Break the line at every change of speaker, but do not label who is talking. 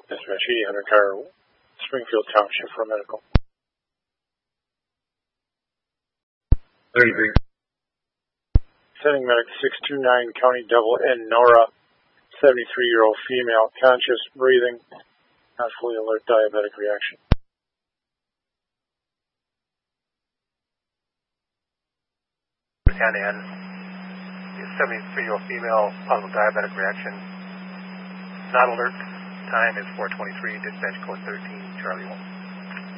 Dispatch 800 car, Springfield Township for medical.
33.
Sending medic 629 County Double N Nora, 73-year-old female, conscious, breathing, not fully alert, diabetic reaction.
County N, 73-year-old female, possible diabetic reaction, not alert. Time is 4:23. Dispatch code 13, Charlie 1.